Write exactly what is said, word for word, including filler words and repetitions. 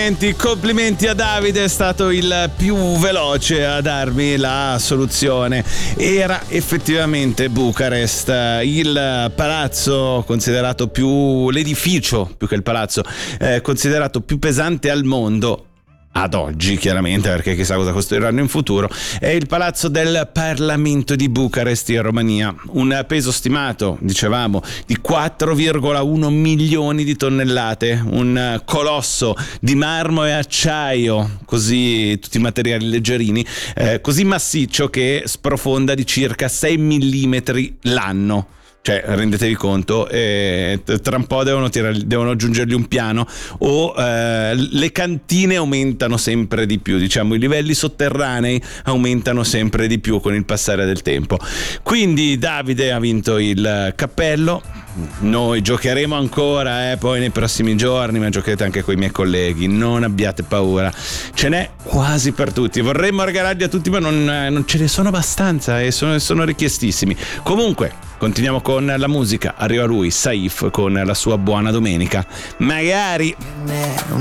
Complimenti a Davide, è stato il più veloce a darmi la soluzione. Era effettivamente Bucarest, il palazzo considerato più, l'edificio più che il palazzo, eh, considerato più pesante al mondo. Ad oggi, chiaramente, perché chissà cosa costruiranno in futuro, è il palazzo del Parlamento di Bucarest in Romania. Un peso stimato, dicevamo, di quattro virgola uno milioni di tonnellate, un colosso di marmo e acciaio, così tutti i materiali leggerini, eh, così massiccio che sprofonda di circa sei millimetri l'anno. Cioè, rendetevi conto, eh, tra un po' devono, tirare, devono aggiungergli un piano o eh, le cantine aumentano sempre di più, diciamo i livelli sotterranei aumentano sempre di più con il passare del tempo. Quindi Davide ha vinto il cappello. Noi giocheremo ancora eh, poi nei prossimi giorni, ma giocherete anche con i miei colleghi, non abbiate paura, ce n'è quasi per tutti. Vorremmo regalarli a tutti, ma non, non ce ne sono abbastanza e sono, sono richiestissimi. Comunque continuiamo con la musica, arriva lui, Saif, con la sua Buona Domenica. Magari